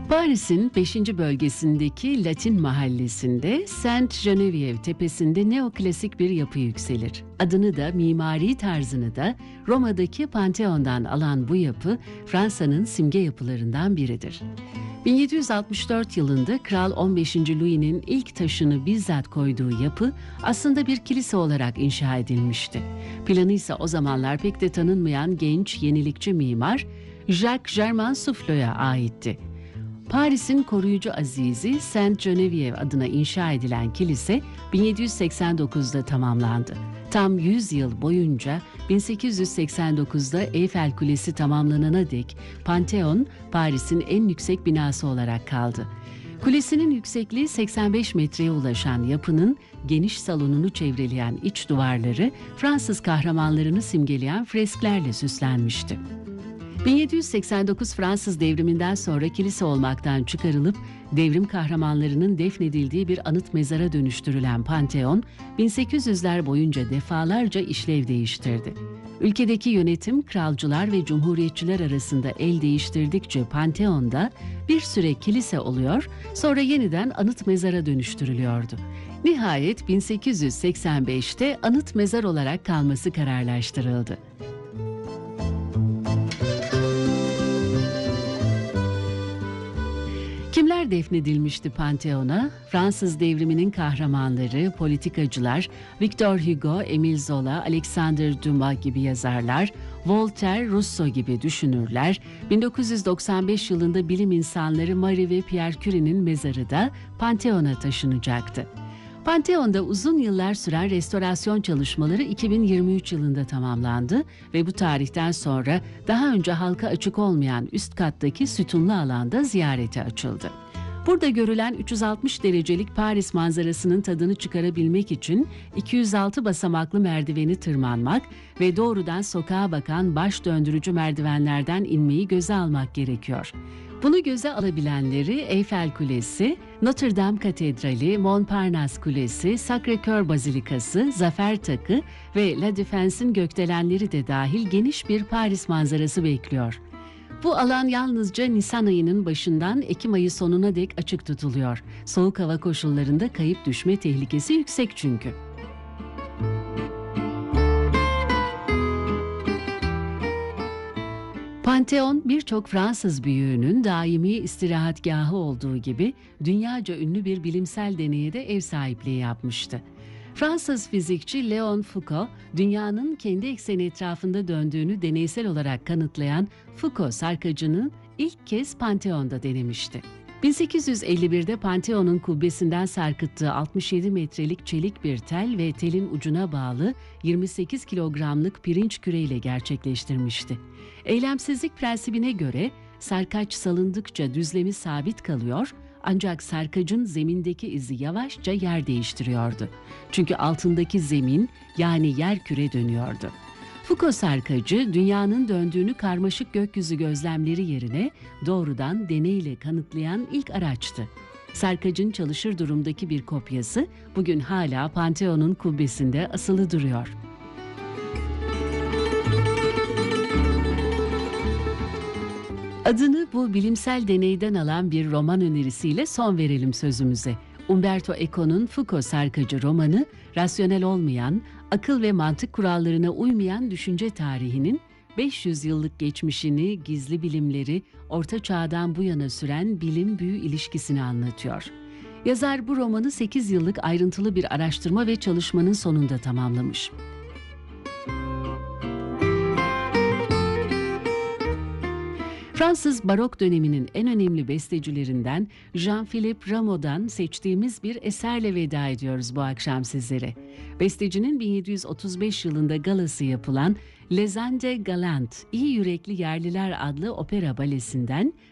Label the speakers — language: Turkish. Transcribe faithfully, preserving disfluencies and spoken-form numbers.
Speaker 1: Paris'in beşinci bölgesindeki Latin mahallesinde Saint Geneviève tepesinde neoklasik bir yapı yükselir. Adını da mimari tarzını da Roma'daki Pantheon'dan alan bu yapı Fransa'nın simge yapılarından biridir. bin yedi yüz altmış dört yılında Kral on beşinci Louis'nin ilk taşını bizzat koyduğu yapı aslında bir kilise olarak inşa edilmişti. Planı ise o zamanlar pek de tanınmayan genç yenilikçi mimar Jacques Germain Soufflot'a aitti. Paris'in koruyucu azizi Saint Geneviève adına inşa edilen kilise bin yedi yüz seksen dokuzda tamamlandı. Tam yüz yıl boyunca bin sekiz yüz seksen dokuzda Eyfel Kulesi tamamlanana dek Pantheon, Paris'in en yüksek binası olarak kaldı. Kulesinin yüksekliği seksen beş metreye ulaşan yapının geniş salonunu çevreleyen iç duvarları Fransız kahramanlarını simgeleyen fresklerle süslenmişti. bin yedi yüz seksen dokuz Fransız devriminden sonra kilise olmaktan çıkarılıp devrim kahramanlarının defnedildiği bir anıt mezara dönüştürülen Pantheon, bin sekiz yüzler boyunca defalarca işlev değiştirdi. Ülkedeki yönetim kralcılar ve cumhuriyetçiler arasında el değiştirdikçe Pantheon'da bir süre kilise oluyor, sonra yeniden anıt mezara dönüştürülüyordu. Nihayet bin sekiz yüz seksen beşte anıt mezar olarak kalması kararlaştırıldı. Kimler defnedilmişti Pantheon'a? Fransız devriminin kahramanları, politikacılar, Victor Hugo, Émile Zola, Alexander Dumas gibi yazarlar, Voltaire, Rousseau gibi düşünürler, bin dokuz yüz doksan beş yılında bilim insanları Marie ve Pierre Curie'nin mezarı da Pantheon'a taşınacaktı. Pantheon'da uzun yıllar süren restorasyon çalışmaları iki bin yirmi üç yılında tamamlandı ve bu tarihten sonra daha önce halka açık olmayan üst kattaki sütunlu alanda ziyarete açıldı. Burada görülen üç yüz altmış derecelik Paris manzarasının tadını çıkarabilmek için iki yüz altı basamaklı merdiveni tırmanmak ve doğrudan sokağa bakan baş döndürücü merdivenlerden inmeyi göze almak gerekiyor. Bunu göze alabilenleri Eyfel Kulesi, Notre Dame Katedrali, Montparnasse Kulesi, Sacré-Cœur Bazilikası, Zafer Takı ve La Défense'in gökdelenleri de dahil geniş bir Paris manzarası bekliyor. Bu alan yalnızca Nisan ayının başından Ekim ayı sonuna dek açık tutuluyor. Soğuk hava koşullarında kayıp düşme tehlikesi yüksek çünkü. Pantheon, birçok Fransız büyüğünün daimi istirahatgahı olduğu gibi dünyaca ünlü bir bilimsel deneye de ev sahipliği yapmıştı. Fransız fizikçi Léon Foucault, dünyanın kendi ekseni etrafında döndüğünü deneysel olarak kanıtlayan Foucault sarkacını ilk kez Pantheon'da denemişti. bin sekiz yüz elli birde Pantheon'un kubbesinden sarkıttığı altmış yedi metrelik çelik bir tel ve telin ucuna bağlı yirmi sekiz kilogramlık pirinç küreyle gerçekleştirmişti. Eylemsizlik prensibine göre sarkaç salındıkça düzlemi sabit kalıyor, ancak sarkacın zemindeki izi yavaşça yer değiştiriyordu. Çünkü altındaki zemin, yani yer küre dönüyordu. Foucault sarkacı, dünyanın döndüğünü karmaşık gökyüzü gözlemleri yerine doğrudan deneyle kanıtlayan ilk araçtı. Sarkacın çalışır durumdaki bir kopyası bugün hala Pantheon'un kubbesinde asılı duruyor. Adını bu bilimsel deneyden alan bir roman önerisiyle son verelim sözümüze. Umberto Eco'nun Foucault sarkacı romanı, rasyonel olmayan, akıl ve mantık kurallarına uymayan düşünce tarihinin beş yüz yıllık geçmişini, gizli bilimleri, Orta Çağ'dan bu yana süren bilim-büyü ilişkisini anlatıyor. Yazar bu romanı sekiz yıllık ayrıntılı bir araştırma ve çalışmanın sonunda tamamlamış. Fransız barok döneminin en önemli bestecilerinden Jean-Philippe Rameau'dan seçtiğimiz bir eserle veda ediyoruz bu akşam sizlere. Bestecinin bin yedi yüz otuz beş yılında galası yapılan Les Indes Galantes, İyi Yürekli Yerliler adlı opera balesinden